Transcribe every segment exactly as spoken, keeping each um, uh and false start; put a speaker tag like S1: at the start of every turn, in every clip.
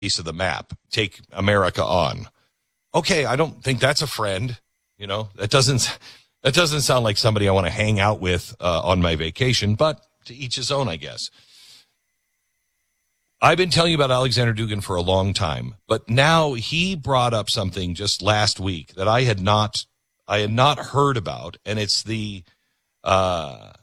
S1: piece of the map. Take America on. Okay, I don't think that's a friend. You know, that doesn't that doesn't sound like somebody I want to hang out with uh, on my vacation, but to each his own, I guess. I've been telling you about Alexander Dugin for a long time, but now he brought up something just last week that I had not I had not heard about, and it's the uh,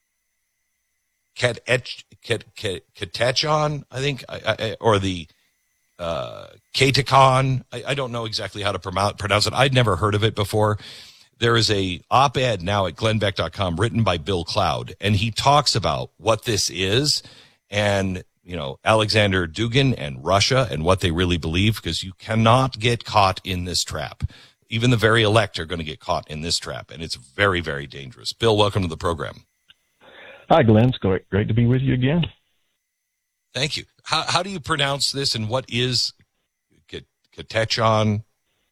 S1: Ketechon, I think, I, I, or the uh, Katakon. I, I don't know exactly how to pronounce it. I'd never heard of it before. There is a op-ed now at glenn beck dot com written by Bill Cloud, and he talks about what this is and, you know, Alexander Dugin and Russia and what they really believe, because you cannot get caught in this trap. Even the very elect are going to get caught in this trap, and it's very, very dangerous. Bill, welcome to the program.
S2: Hi, Glenn. It's great, great to be with you again.
S1: Thank you. How, how do you pronounce this, and what is Ketechon?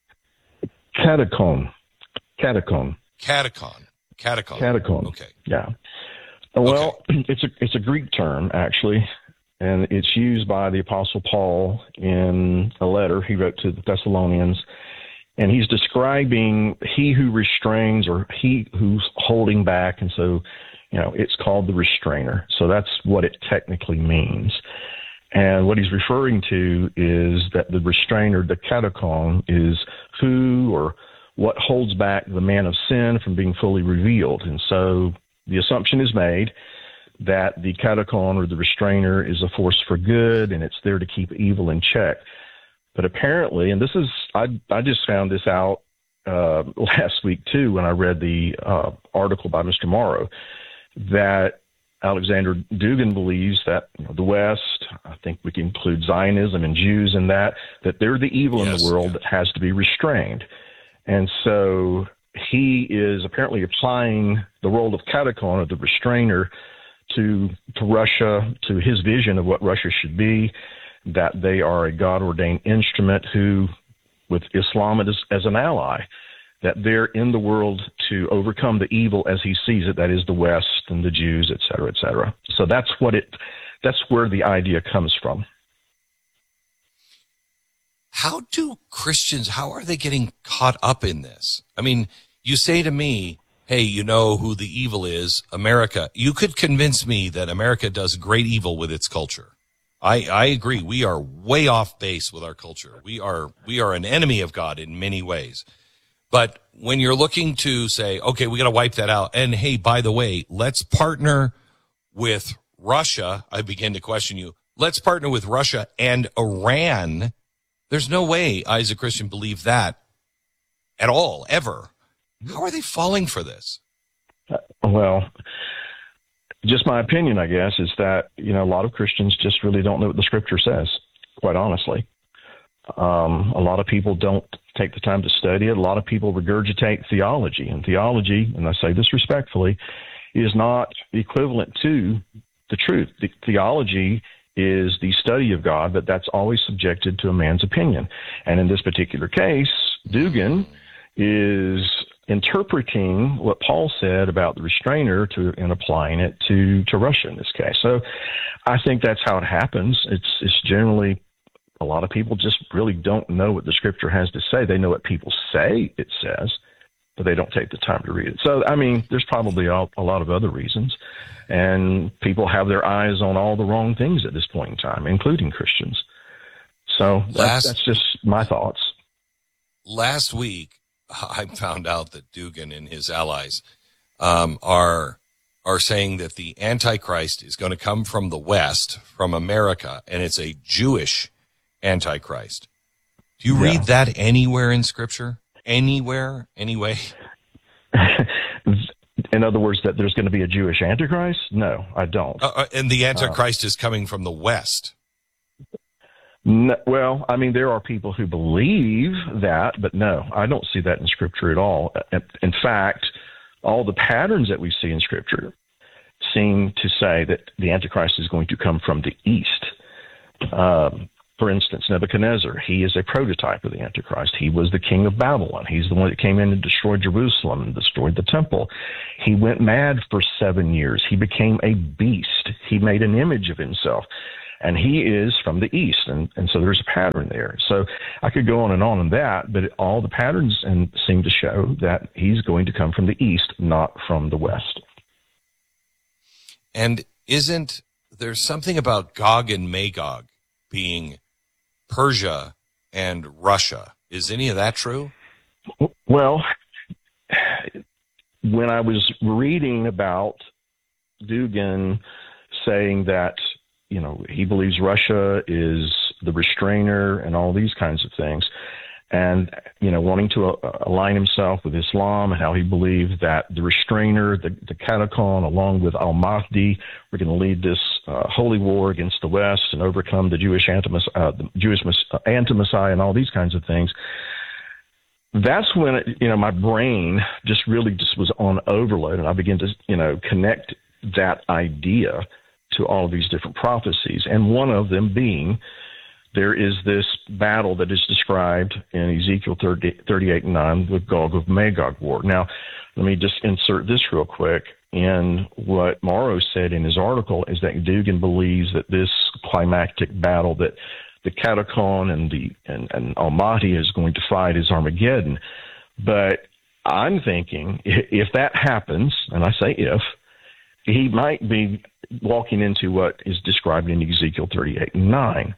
S2: Catacomb. Catacomb.
S1: Catacomb. Catacomb.
S2: Catacomb.
S1: Okay.
S2: Yeah. Well,
S1: okay.
S2: it's a it's a Greek term, actually, and it's used by the Apostle Paul in a letter he wrote to the Thessalonians, and he's describing he who restrains or he who's holding back, and so, you know, it's called the restrainer. So that's what it technically means. And what he's referring to is that the restrainer, the catacomb, is who or what holds back the man of sin from being fully revealed. And so the assumption is made that the catacomb or the restrainer is a force for good, and it's there to keep evil in check. But apparently, and this is, I, I just found this out uh, last week too when I read the uh, article by Mister Morrow, that Alexander Dugin believes that, you know, the West, I think we can include Zionism and Jews in that, that they're the evil yes, in the world yeah. that has to be restrained. And so he is apparently applying the role of catacomb, or the restrainer, to to Russia, to his vision of what Russia should be, that they are a God-ordained instrument who, with Islam as, as an ally, that they're in the world to overcome the evil as he sees it, that is the West and the Jews, et cetera, et cetera. So that's what it, that's where the idea comes from.
S1: How do Christians, how are they getting caught up in this? I mean, you say to me, hey, you know who the evil is? America. You could convince me that America does great evil with its culture. I, I agree. We are way off base with our culture. We are, we are an enemy of God in many ways. But when you're looking to say, okay, we got to wipe that out. And hey, by the way, let's partner with Russia. I begin to question you. Let's partner with Russia and Iran. There's no way I, as a Christian, believe that at all, ever. How are they falling for this?
S2: Well, just my opinion, I guess, is that, you know, a lot of Christians just really don't know what the scripture says, quite honestly. Um, a lot of people don't take the time to study it. A lot of people regurgitate theology, and theology, and I say this respectfully, is not equivalent to the truth. The theology is the study of God, but that's always subjected to a man's opinion. And in this particular case, Dugin is interpreting what Paul said about the restrainer to and applying it to, to Russia in this case. So I think that's how it happens. It's it's generally, a lot of people just really don't know what the scripture has to say. They know what people say it says, but they don't take the time to read it. So, I mean, there's probably a, a lot of other reasons, and people have their eyes on all the wrong things at this point in time, including Christians. So that's, last, that's just my thoughts.
S1: Last week, I found out that Dugin and his allies um, are are saying that the Antichrist is going to come from the West, from America, and it's a Jewish Antichrist. Do you yeah. read that anywhere in Scripture? Anywhere? Anyway?
S2: In other words, that there's going to be a Jewish Antichrist? No, I don't.
S1: Uh, and the Antichrist uh, is coming from the West.
S2: No, well, I mean, there are people who believe that, but no, I don't see that in Scripture at all. In fact, all the patterns that we see in Scripture seem to say that the Antichrist is going to come from the East. Um, for instance, Nebuchadnezzar, he is a prototype of the Antichrist. He was the king of Babylon. He's the one that came in and destroyed Jerusalem and destroyed the temple. He went mad for seven years. He became a beast. He made an image of himself. and he is from the east, and, and so there's a pattern there. So I could go on and on on that, but it, all the patterns and seem to show that he's going to come from the east, not from the west.
S1: And isn't there something about Gog and Magog being Persia and Russia? Is any of that true?
S2: Well, when I was reading about Dugin saying that, you know, he believes Russia is the restrainer and all these kinds of things, and, you know, wanting to uh, align himself with Islam and how he believed that the restrainer, the, the Catacon, along with Al-Mahdi, were going to lead this uh, holy war against the West and overcome the Jewish anti uh, the Jewish uh, anti-Messiah and all these kinds of things. That's when, it, you know, my brain just really just was on overload, and I began to, you know, connect that idea to all of these different prophecies, and one of them being there is this battle that is described in Ezekiel thirty, thirty-eight and nine, the Gog of Magog war. Now, let me just insert this real quick. And what Morrow said in his article is that Dugin believes that this climactic battle that the Catacon and the and, and Al-Mahdi is going to fight is Armageddon. But I'm thinking if that happens, and I say if, he might be walking into what is described in Ezekiel thirty-eight and nine.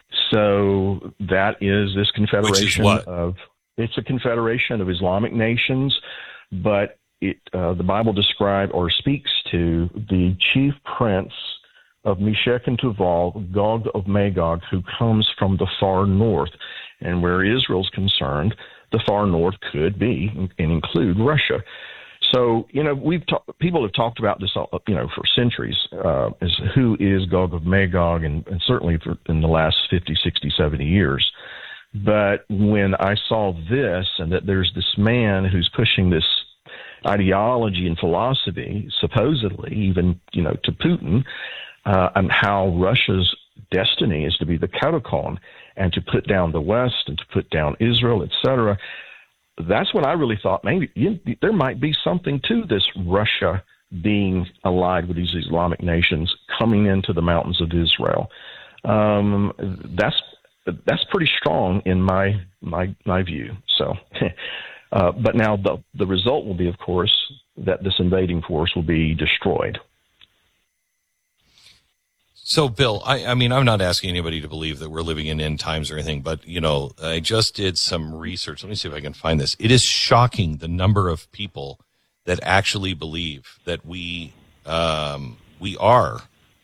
S2: So that is this confederation
S1: Which is what?
S2: of, it's a confederation of Islamic nations, but it, uh, the Bible describes or speaks to the chief prince of Meshech and Tubal, Gog of Magog, who comes from the far north. And where Israel's concerned, the far north could be and include Russia. So, you know, we've ta- people have talked about this, you know, for centuries, uh, as who is Gog of Magog, and, and certainly for, in the last fifty, sixty, seventy years. But when I saw this, and that there's this man who's pushing this ideology and philosophy, supposedly even, you know, to Putin, uh, and how Russia's destiny is to be the Catacon and to put down the West and to put down Israel, et cetera, that's when I really thought maybe you, there might be something to this Russia being allied with these Islamic nations coming into the mountains of Israel. Um, that's that's pretty strong in my my my view. So, uh, but now the the result will be, of course, that this invading force will be destroyed.
S1: So, Bill, I, I mean, I'm not asking anybody to believe that we're living in end times or anything, but, you know, I just did some research. Let me see if I can find this. It is shocking the number of people that actually believe that we um, we are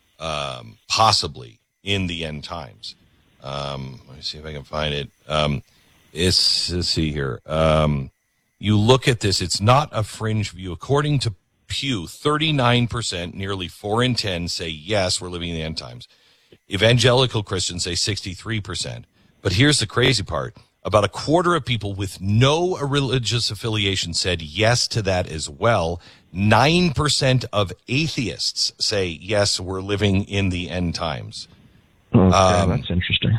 S1: um, possibly in the end times. Um, let me see if I can find it. Um, it's, let's see here. Um, you look at this, it's not a fringe view. According to Pew, thirty-nine percent, nearly four in ten, say yes, we're living in the end times. Evangelical Christians say sixty-three percent. But here's the crazy part. About a quarter of people with no religious affiliation said yes to that as well. nine percent of atheists say yes, we're living in the end times.
S2: Okay,
S1: um,
S2: that's interesting.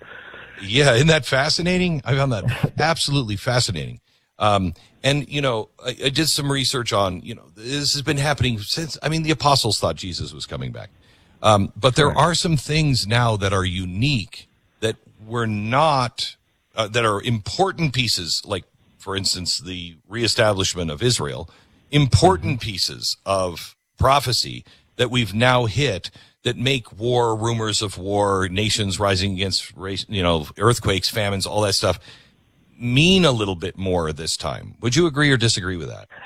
S1: Yeah, isn't that fascinating? I found that absolutely fascinating. Um, and, you know, I, I did some research on, you know, this has been happening since, I mean, the apostles thought Jesus was coming back. Um, but there
S2: Right.
S1: are some things now that are unique that were not, uh, that are important pieces, like, for instance, the reestablishment of Israel, important pieces of prophecy that we've now hit that make war, rumors of war, nations rising against race, you know, earthquakes, famines, all that stuff, mean a little bit more this time. Would you agree or disagree with that?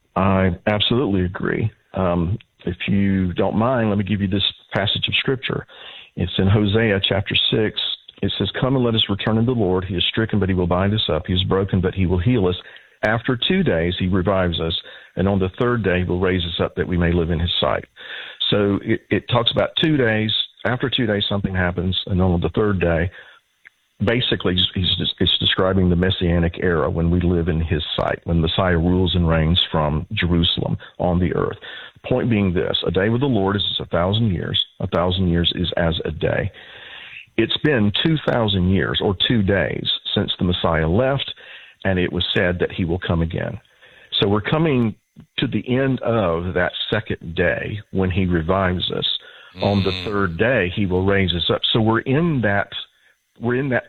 S2: I absolutely agree. Um, if you don't mind, let me give you this passage of Scripture. It's in Hosea chapter six. It says, "Come and let us return unto the Lord. He is stricken, but he will bind us up. He is broken, but he will heal us. After two days he revives us, and on the third day he will raise us up that we may live in his sight." So it, it talks about two days. After two days something happens, and on the third day, basically, he's just, it's describing the Messianic era when we live in his sight, when Messiah rules and reigns from Jerusalem on the earth. Point being this, a day with the Lord is a thousand years. A thousand years is as a day. It's been two thousand years or two days since the Messiah left, and it was said that he will come again. So we're coming to the end of that second day when he revives us. on the third day he will raise us up. So we're in that we're in that